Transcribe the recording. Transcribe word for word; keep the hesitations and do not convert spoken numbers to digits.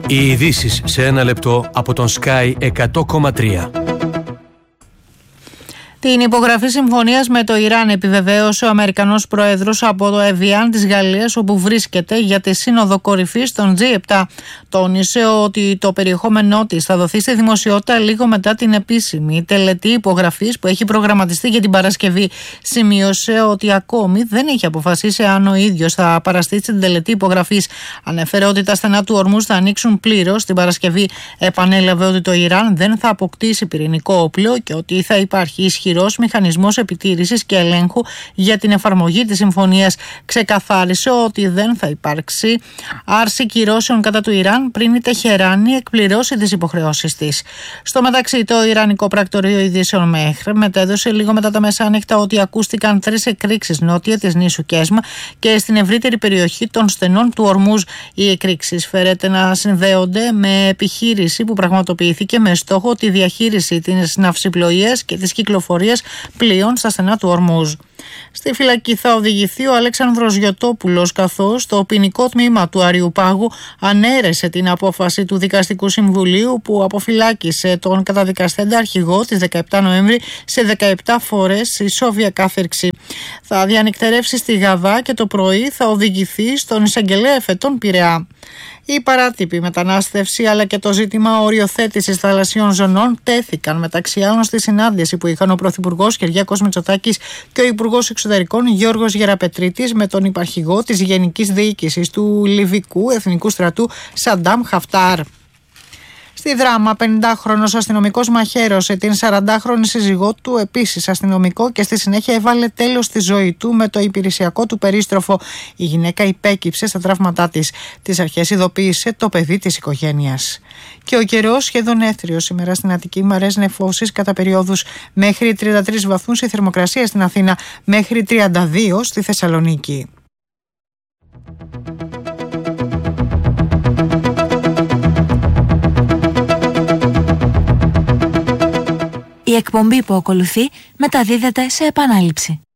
Οι ειδήσεις σε ένα λεπτό από τον Sky εκατό κόμμα τρία. Την υπογραφή συμφωνίας με το Ιράν επιβεβαίωσε ο Αμερικανός Πρόεδρος από το Εβιάν της Γαλλίας, όπου βρίσκεται για τη Σύνοδο Κορυφής των τζι επτά. Τόνισε ότι το περιεχόμενό της θα δοθεί στη δημοσιότητα λίγο μετά την επίσημη τελετή υπογραφής που έχει προγραμματιστεί για την Παρασκευή. Σημείωσε ότι ακόμη δεν έχει αποφασίσει αν ο ίδιος θα παραστήσει την τελετή υπογραφής. Ανέφερε ότι τα στενά του Ορμούζ θα ανοίξουν πλήρως την Παρασκευή. Επανέλαβε ότι το Ιράν δεν θα αποκτήσει πυρηνικό όπλο και ότι θα υπάρχει ισχυρό μηχανισμός επιτήρησης και ελέγχου για την εφαρμογή της συμφωνίας. Ξεκαθάρισε ότι δεν θα υπάρξει άρση κυρώσεων κατά του Ιράν πριν η Τεχεράνη εκπληρώσει τις υποχρεώσεις της. Στο μεταξύ, το Ιρανικό Πρακτορείο Ειδήσεων ΜΕΧΡ μετέδωσε λίγο μετά τα μεσάνυχτα ότι ακούστηκαν τρεις εκρήξεις νότια της νήσου Κέσμα και στην ευρύτερη περιοχή των στενών του Ορμούζ. Οι εκρήξεις φέρεται να συνδέονται με επιχείρηση που πραγματοποιήθηκε με στόχο τη διαχείριση της ναυσιπλοείας και της κυκλοφορίας πλοίων στα στενά του Ορμούζ. Στη φυλακή θα οδηγηθεί ο Αλέξανδρος Γιωτόπουλος, καθώς το ποινικό τμήμα του Αριουπάγου ανέρεσε την απόφαση του Δικαστικού Συμβουλίου που αποφυλάκησε τον καταδικαστέντα αρχηγό της δεκαεπτά Νοέμβρη σε δεκαεπτά φορές ισόβια κάθερξη. Θα διανυκτερεύσει στη Γαδά και το πρωί θα οδηγηθεί στον εισαγγελέα εφετών Πειραιά. Η παράτυπη μετανάστευση αλλά και το ζήτημα οριοθέτησης θαλασσιών ζωνών τέθηκαν μεταξύ άλλων στη συνάντηση που είχαν ο Πρωθυπουργός Κυριάκος Μητσοτάκης και ο Υπουργός Εξωτερικών Γιώργος Γεραπετρίτης με τον υπαρχηγό της Γενικής Διοίκησης του Λιβικού Εθνικού Στρατού Σαντάμ Χαφτάρ. Στη Δράμα, πενηντάχρονος αστυνομικός μαχαίρωσε την σαραντάχρονη σύζυγό του, επίσης αστυνομικό, και στη συνέχεια έβαλε τέλος στη ζωή του με το υπηρεσιακό του περίστροφο. Η γυναίκα υπέκυψε στα τραύματά της. Τις αρχές ειδοποίησε το παιδί της οικογένειας. Και ο καιρός σχεδόν έθριος σήμερα στην Αττική, μαρές νεφώσεις κατά περιόδους, μέχρι τριάντα τρεις βαθμούς η θερμοκρασία στην Αθήνα, μέχρι τριάντα δύο στη Θεσσαλονίκη. Η εκπομπή που ακολουθεί μεταδίδεται σε επανάληψη.